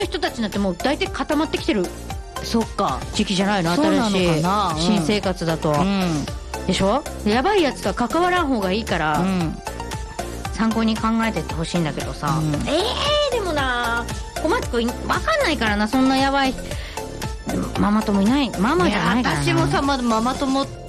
人たちなんてもう大体固まってきてるそっか。 時期じゃないの？ そうなの新しいかな、 新生活だと、でしょ。やばいやつとは関わらん方がいいから、参考に考えてってほしいんだけどさ、でもな、小松君分かんないからな、そんなやばいママ友いない。ママじゃないからな。 私もさ、まだママ友って